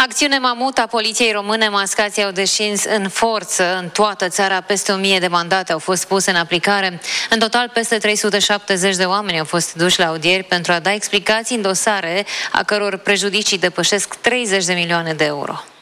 Acțiune mamut a poliției române, mascații au descins în forță în toată țara, peste 1000 de mandate au fost puse în aplicare. În total, peste 370 de oameni au fost duși la audieri pentru a da explicații în dosare a căror prejudicii depășesc 30 de milioane de euro.